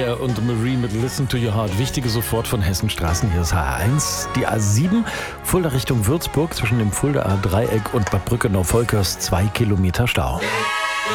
Cher und Marie mit Listen to Your Heart. Wichtige sofort von Hessenstraßen. Hier ist H1. Die A7, Fulda Richtung Würzburg, zwischen dem Fuldaer Dreieck und Bad Brückenau-Volkers 2 Kilometer Stau.